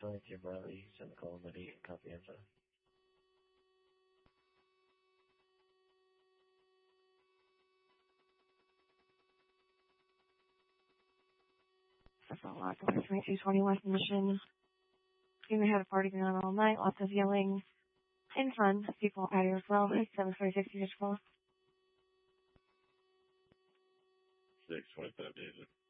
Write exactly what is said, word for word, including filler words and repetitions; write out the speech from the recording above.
Sorry, Team Riley, semicolon, Liddy, copy info. twenty-two twenty West Mission. We had a party going on all night, lots of yelling and fun. People out here as well. It's seven forty-six, you just close. six twenty-five, David.